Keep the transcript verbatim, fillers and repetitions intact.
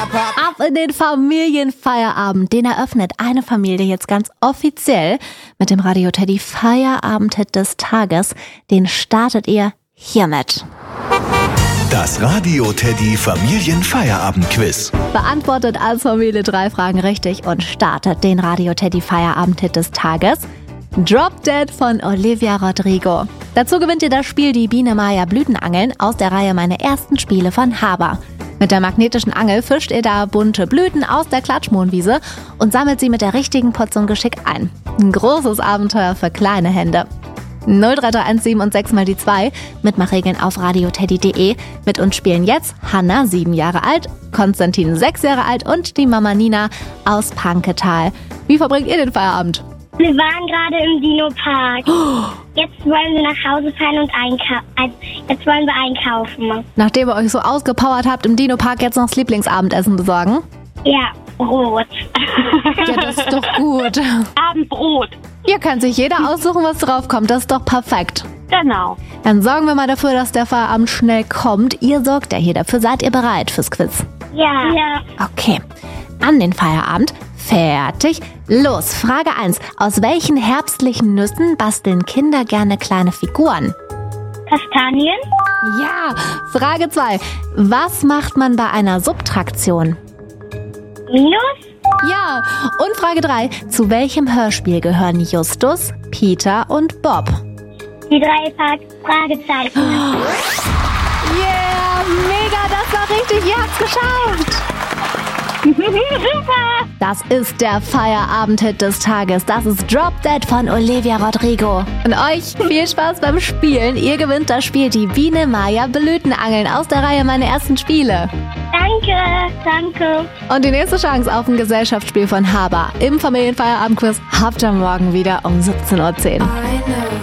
Ab in den Familienfeierabend. Den eröffnet eine Familie jetzt ganz offiziell mit dem Radio Teddy Feierabend-Hit des Tages. Den startet ihr hiermit. Das Radio Teddy Familienfeierabend-Quiz. Beantwortet als Familie drei Fragen richtig und startet den Radio Teddy Feierabend-Hit des Tages. Drop Dead von Olivia Rodrigo. Dazu gewinnt ihr das Spiel Die Biene Maya Blütenangeln aus der Reihe Meine ersten Spiele von Haber. Mit der magnetischen Angel fischt ihr da bunte Blüten aus der Klatschmohnwiese und sammelt sie mit der richtigen Portion Geschick ein. Ein großes Abenteuer für kleine Hände. null drei drei eins sieben und sechs mal die zwei. Mitmachregeln auf radioteddy punkt de. Mit uns spielen jetzt Hanna, sieben Jahre alt, Konstantin, sechs Jahre alt und die Mama Nina aus Panketal. Wie verbringt ihr den Feierabend? Wir waren gerade im Dino-Park. Oh. Jetzt wollen wir nach Hause fahren und einkaufen. Jetzt wollen wir einkaufen. Nachdem ihr euch so ausgepowert habt im Dino-Park, jetzt noch das Lieblingsabendessen besorgen? Ja, Brot. Ja, das ist doch gut. Abendbrot. Hier kann sich jeder aussuchen, was drauf kommt. Das ist doch perfekt. Genau. Dann sorgen wir mal dafür, dass der Feierabend schnell kommt. Ihr sorgt ja hier dafür. Seid ihr bereit fürs Quiz? Ja. Ja. Okay. An den Feierabend. Fertig. Los. Frage eins. Aus welchen herbstlichen Nüssen basteln Kinder gerne kleine Figuren? Kastanien. Ja. Frage zwei. Was macht man bei einer Subtraktion? Minus. Ja. Und Frage drei. Zu welchem Hörspiel gehören Justus, Peter und Bob? Die drei Fragezeichen. Yeah, mega, das war richtig, ihr habt's geschafft. Super. Das ist der Feierabend-Hit des Tages. Das ist Drop Dead von Olivia Rodrigo. Und euch viel Spaß beim Spielen. Ihr gewinnt das Spiel Die Biene Maya Blütenangeln aus der Reihe Meine ersten Spiele. Danke, danke. Und die nächste Chance auf ein Gesellschaftsspiel von Haber im Familienfeierabend-Quiz habt ihr morgen wieder um siebzehn Uhr zehn.